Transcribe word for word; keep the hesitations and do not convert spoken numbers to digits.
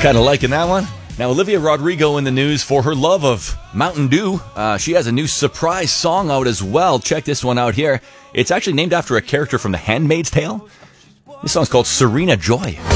Kind of liking that one. Now, Olivia Rodrigo in the news for her love of Mountain Dew. Uh, she has a new surprise song out as well. Check this one out here. It's actually named after a character from The Handmaid's Tale. This song's called Serena Joy.